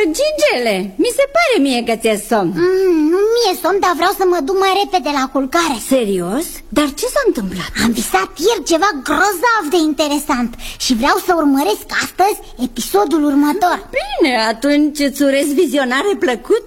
Gingele, mi se pare mie că ți-e somn. Nu mi-e somn, dar vreau să mă duc mai repede la culcare. Serios? Dar ce s-a întâmplat? Am visat ieri ceva grozav de interesant și vreau să urmăresc astăzi episodul următor. Bine, atunci îți urez vizionare plăcută.